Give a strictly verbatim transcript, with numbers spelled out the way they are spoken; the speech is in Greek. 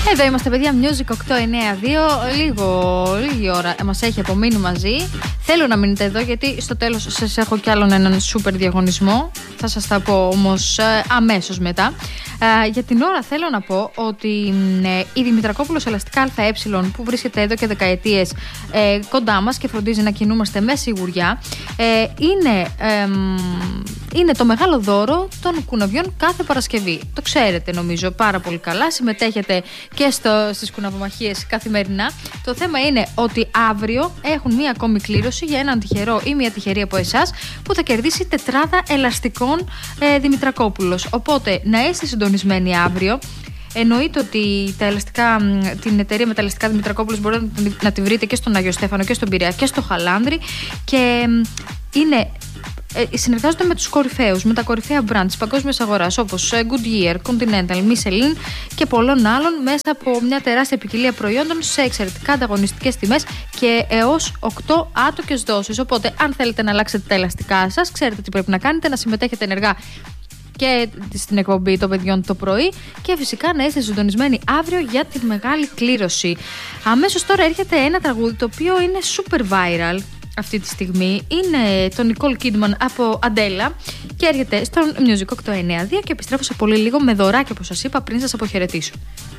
Εδώ είμαστε, παιδιά. Music οκτώ εννιά δύο. Λίγο, λίγη ώρα μας έχει απομείνει μαζί. Θέλω να μείνετε εδώ γιατί στο τέλος σας έχω κι άλλον έναν σούπερ διαγωνισμό. Θα σας τα πω όμως ε, αμέσως μετά. Ε, για την ώρα θέλω να πω ότι ε, η Δημητρακόπουλος Ελαστικά ΑΕ που βρίσκεται εδώ και δεκαετίες ε, κοντά μας και φροντίζει να κινούμαστε με σιγουριά, ε, είναι, ε, είναι το μεγάλο δώρο των κουναβιών κάθε Παρασκευή. Το ξέρετε νομίζω πάρα πολύ καλά. Συμμετέχετε και στο, στις κουναβομαχίες καθημερινά. Το θέμα είναι ότι αύριο έχουν μία ακόμη κλήρωση για έναν τυχερό ή μία τυχερή από εσάς που θα κερδίσει τετράδα ελαστικών ε, Δημητρακόπουλος. Οπότε να είστε συντονισμένοι αύριο. Εννοείται ότι τα ελαστικά, την εταιρεία με τα ελαστικά Δημητρακόπουλος μπορείτε να τη βρείτε και στον Άγιο Στέφανο και στον Πειραιά και στο Χαλάνδρη και είναι... συνεργάζονται με τους κορυφαίους, με τα κορυφαία brand της παγκόσμιας αγοράς όπως Goodyear, Continental, Michelin και πολλών άλλων μέσα από μια τεράστια ποικιλία προϊόντων σε εξαιρετικά ανταγωνιστικές τιμές και έως οκτώ άτοκες δόσεις. Οπότε, αν θέλετε να αλλάξετε τα ελαστικά σας, ξέρετε τι πρέπει να κάνετε, να συμμετέχετε ενεργά και στην εκπομπή των παιδιών το πρωί και φυσικά να είστε συντονισμένοι αύριο για τη μεγάλη κλήρωση. Αμέσως τώρα έρχεται ένα τραγούδι το οποίο είναι super viral αυτή τη στιγμή. Είναι το Nicole Kidman από Αντέλα και έρχεται στον Music οκτώ εννιά δύο και επιστρέφω σε πολύ λίγο με δωράκια, όπως σας είπα, πριν σας αποχαιρετήσω.